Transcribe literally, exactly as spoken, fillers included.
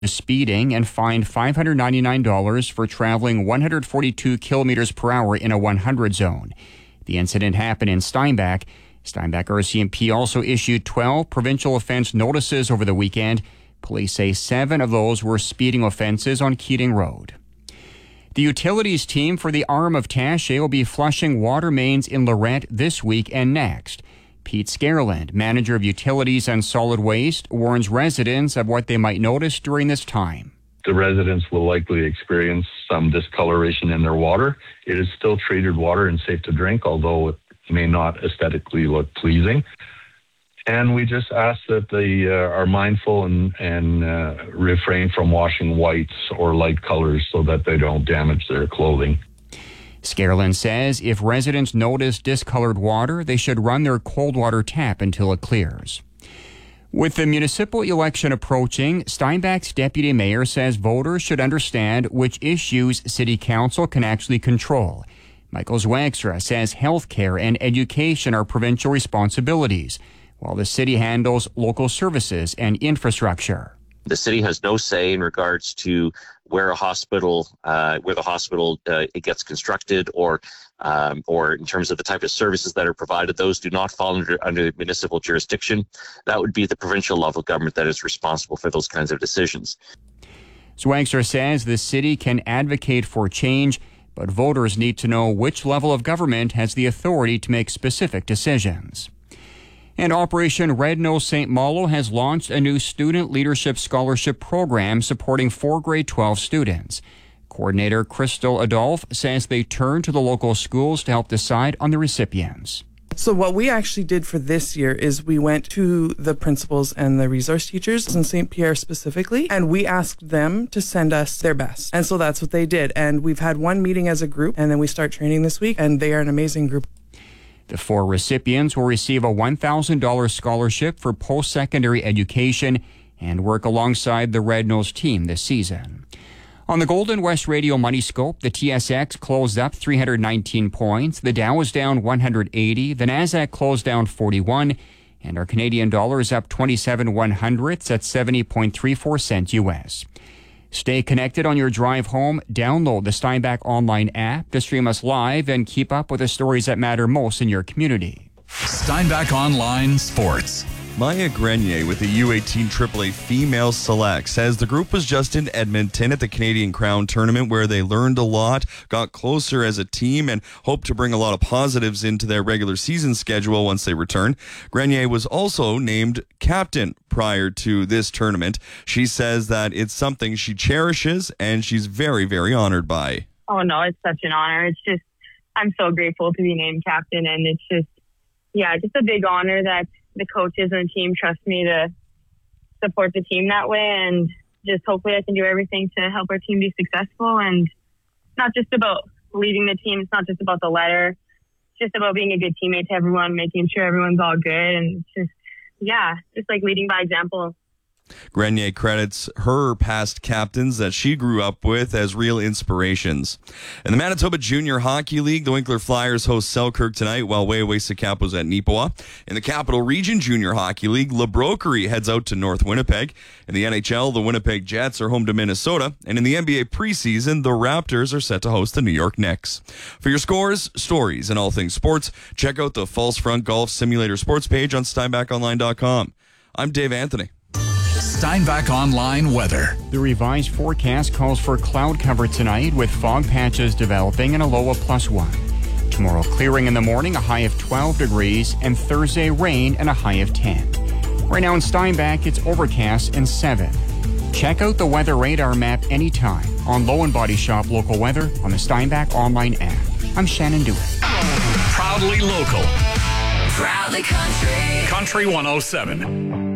speeding and fined five hundred ninety-nine dollars for traveling one hundred forty-two kilometers per hour in a one hundred zone. The incident happened in Steinbach. Steinbach R C M P also issued twelve provincial offense notices over the weekend. Police say seven of those were speeding offenses on Keating Road. The utilities team for the arm of Taché will be flushing water mains in Lorette this week and next. Pete Scareland, manager of utilities and solid waste, warns residents of what they might notice during this time. The residents will likely experience some discoloration in their water. It is still treated water and safe to drink, although it may not aesthetically look pleasing. And we just ask that they uh, are mindful and, and uh, refrain from washing whites or light colors so that they don't damage their clothing. Scareland says if residents notice discolored water, they should run their cold water tap until it clears. With the municipal election approaching, Steinbach's deputy mayor says voters should understand which issues city council can actually control. Michael Zwagstra says healthcare and education are provincial responsibilities, while the city handles local services and infrastructure. The city has no say in regards to where a hospital, uh, where the hospital uh, it gets constructed, or um, or in terms of the type of services that are provided. Those do not fall under under municipal jurisdiction. That would be the provincial level government that is responsible for those kinds of decisions. Zwagstra says the city can advocate for change, but voters need to know which level of government has the authority to make specific decisions. And Operation Red Nose Saint Malo has launched a new student leadership scholarship program supporting four grade twelve students. Coordinator Crystal Adolphe says they turn to the local schools to help decide on the recipients. So what we actually did for this year is we went to the principals and the resource teachers in Saint Pierre specifically, and we asked them to send us their best. And so that's what they did. And we've had one meeting as a group, and then we start training this week, and they are an amazing group. The four recipients will receive a one thousand dollars scholarship for post-secondary education and work alongside the Red Nose team this season. On the Golden West Radio Money Scope, the T S X closed up three hundred nineteen points, the Dow was down one hundred eighty, the Nasdaq closed down forty-one, and our Canadian dollar is up twenty-seven one hundredths at seventy point three four cents U S. Stay connected on your drive home. Download the Steinbach online app to stream us live and keep up with the stories that matter most in your community. Steinbach Online Sports. Maya Grenier with the U eighteen triple A Female Select says the group was just in Edmonton at the Canadian Crown Tournament where they learned a lot, got closer as a team, and hope to bring a lot of positives into their regular season schedule once they return. Grenier was also named captain prior to this tournament. She says that it's something she cherishes and she's very, very honored by. Oh, no, it's such an honor. It's just, I'm so grateful to be named captain, and it's just, yeah, just a big honor that the coaches and the team trust me to support the team that way, and just hopefully I can do everything to help our team be successful. And it's not just about leading the team. It's not just about the letter. It's just about being a good teammate to everyone, making sure everyone's all good. And it's just, yeah, just like leading by example. Grenier credits her past captains that she grew up with as real inspirations. In the Manitoba Junior Hockey League, the Winkler Flyers host Selkirk tonight while Wayaway-Sakapo is at Neepawa. In the Capital Region Junior Hockey League, La Brokerie heads out to North Winnipeg. In the N H L, the Winnipeg Jets are home to Minnesota. And in the N B A preseason, the Raptors are set to host the New York Knicks. For your scores, stories, and all things sports, check out the False Front Golf Simulator sports page on Steinbach Online dot com. I'm Dave Anthony. Steinbach Online weather. The revised forecast calls for cloud cover tonight with fog patches developing and a low of plus one. Tomorrow clearing in the morning, a high of twelve degrees, and Thursday rain and a high of ten. Right now in Steinbach, it's overcast and seven. Check out the weather radar map anytime on Low and Body Shop Local Weather on the Steinbach Online app. I'm Shannon Dewitt. Proudly local. Proudly country. Country one oh seven.